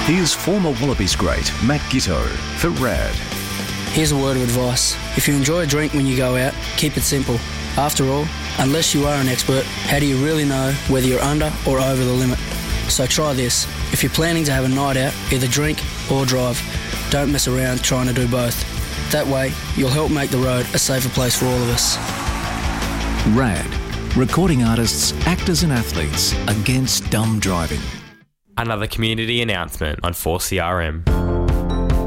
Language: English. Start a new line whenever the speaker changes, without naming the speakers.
Here's former Wallabies great Matt Gitto for RAD.
Here's a word of advice. If you enjoy a drink when you go out, keep it simple. After all, unless you are an expert, how do you really know whether you're under or over the limit? So try this. If you're planning to have a night out, either drink or drive. Don't mess around trying to do both. That way, you'll help make the road a safer place for all of us.
RAD. Recording artists, actors and athletes against dumb driving.
Another community announcement on 4CRM.